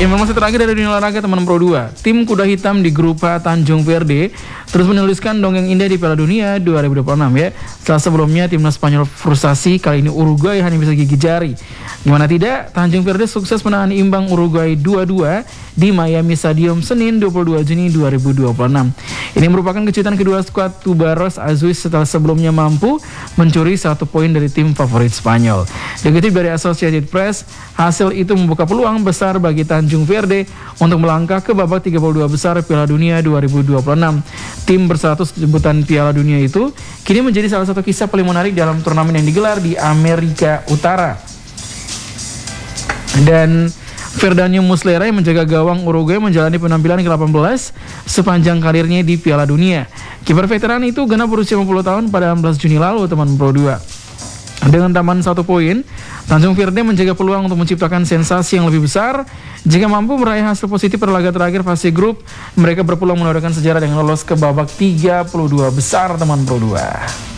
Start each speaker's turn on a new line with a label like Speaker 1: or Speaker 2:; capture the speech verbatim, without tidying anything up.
Speaker 1: Informasi terakhir dari dunia olahraga teman Pro dua. Tim kuda hitam di grup A Tanjung Verde terus menuliskan dongeng indah di Piala Dunia dua ribu dua puluh enam ya. Setelah sebelumnya timnas Spanyol frustasi, kali ini Uruguay hanya bisa gigi jari. Gimana tidak, Tanjung Verde sukses menahan imbang Uruguay dua dua di Miami Stadium Senin dua puluh dua Juni dua ribu dua puluh enam. Ini merupakan kejutan kedua skuad Tubaros Azuis setelah sebelumnya mampu mencuri satu poin dari tim favorit Spanyol. Dikutip dari Associated Press, hasil itu membuka peluang besar bagi Tanjung Verde untuk melangkah ke babak tiga puluh dua besar Piala Dunia dua ribu dua puluh enam. Tim berstatus jemputan Piala Dunia itu kini menjadi salah satu kisah paling menarik dalam turnamen yang digelar di Amerika Utara. Dan Ferdanio Muslera yang menjaga gawang Uruguay menjalani penampilan ke delapan belas sepanjang karirnya di Piala Dunia. Kiper veteran itu genap berusia lima puluh tahun pada enam belas Juni lalu teman Pro dua. Dengan tambahan satu poin, Tanjung Verde menjaga peluang untuk menciptakan sensasi yang lebih besar. Jika mampu meraih hasil positif pada laga terakhir fase grup, mereka berpeluang menorehkan sejarah dengan lolos ke babak tiga puluh dua besar teman Pro dua.